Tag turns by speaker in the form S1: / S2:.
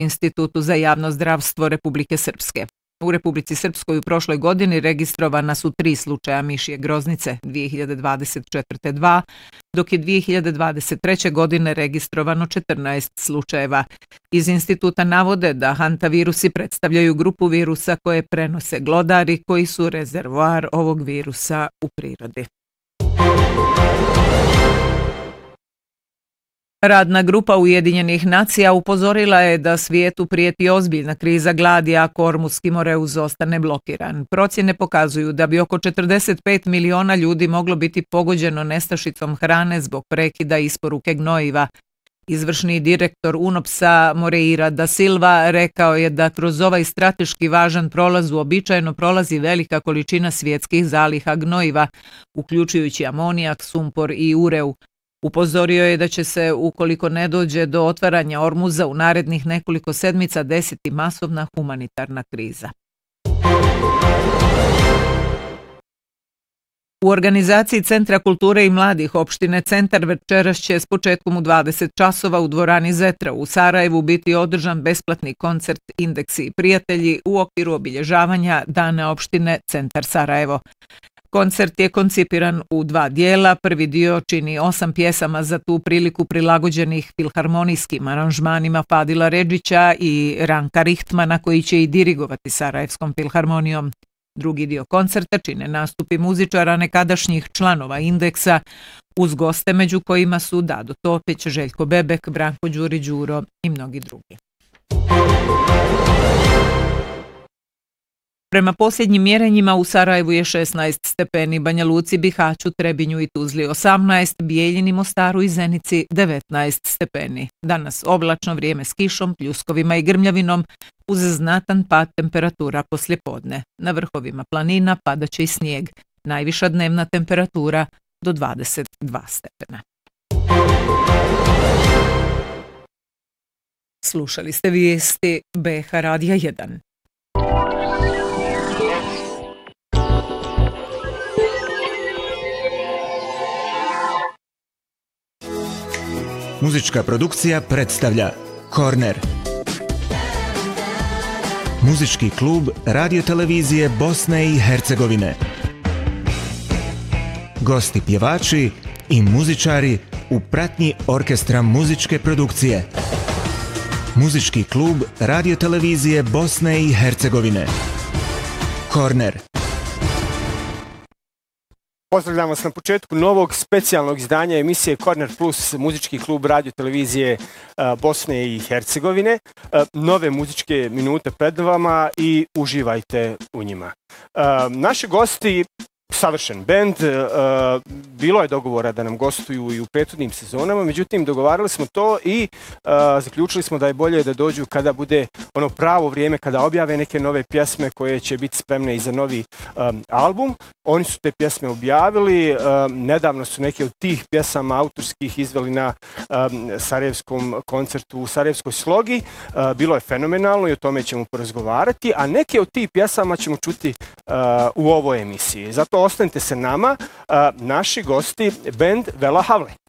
S1: Institutu za javno zdravstvo Republike Srpske. U Republici Srpskoj u prošloj godini registrovana su 3 slučaja mišje groznice, 2024. 2, dok je 2023. godine registrovano 14 slučajeva. Iz instituta navode da hantavirusi predstavljaju grupu virusa koje prenose glodari koji su rezervoar ovog virusa u prirodi. Radna grupa Ujedinjenih nacija upozorila je da svijetu prijeti ozbiljna kriza gladi ako Ormuzski moreuz ostane blokiran. Procjene pokazuju da bi oko 45 miliona ljudi moglo biti pogođeno nestašicom hrane zbog prekida isporuke gnojiva. Izvršni direktor UNOPS-a Moreira da Silva rekao je da kroz ovaj strateški važan prolaz uobičajeno prolazi velika količina svjetskih zaliha gnojiva, uključujući amonijak, sumpor i ureu. Upozorio je da će se, ukoliko ne dođe do otvaranja Ormuza u narednih nekoliko sedmica, desiti masovna humanitarna kriza. U organizaciji Centra kulture i mladih opštine Centar večeras će s početkom u 20 časova u dvorani Zetra u Sarajevu biti održan besplatni koncert Indeksi i prijatelji u okviru obilježavanja Dana opštine Centar Sarajevo. Koncert je koncipiran u 2 dijela. Prvi dio čini 8 pjesama za tu priliku prilagođenih filharmonijskim aranžmanima Fadila Redžića i Ranka Rihtmana koji će i dirigovati Sarajevskom filharmonijom. Drugi dio koncerta čine nastupi muzičara nekadašnjih članova Indeksa uz goste među kojima su Dado Topić, Željko Bebek, Branko Đuri Đuro i mnogi drugi. Prema posljednjim mjerenjima u Sarajevu je 16 stepeni, Banja Luci, Bihaću, Trebinju i Tuzli 18, Bijeljini, Mostaru i Zenici 19 stepeni. Danas oblačno vrijeme s kišom, pljuskovima i grmljavinom uz znatan pad temperatura poslijepodne. Na vrhovima planina padaće i snijeg. Najviša dnevna temperatura do 22 stepena. Slušali ste vijesti BH Radija 1.
S2: Muzička produkcija predstavlja Korner. Muzički klub radiotelevizije Bosne i Hercegovine. Gosti pjevači i muzičari u pratnji orkestra muzičke produkcije. Muzički klub radiotelevizije Bosne i Hercegovine. Korner.
S3: Pozdravljam vas na početku novog specijalnog izdanja emisije Korner Plus, muzički klub radiotelevizije Bosne i Hercegovine. Nove muzičke minute pred vama i uživajte u njima. Naši gosti, savršen bend, bilo je dogovora da nam gostuju i u prethodnim sezonama, međutim dogovarali smo to i zaključili smo da je bolje da dođu kada bude ono pravo vrijeme, kada objave neke nove pjesme koje će biti spremne i za novi album. Oni su te pjesme objavili, nedavno su neke od tih pjesama autorskih izveli na sarajevskom koncertu u Sarajevskoj slogi. Bilo je fenomenalno i o tome ćemo porazgovarati, a neke od tih pjesama ćemo čuti u ovoj emisiji. Zato ostanite se nama, naši gosti, bend Vela Havle.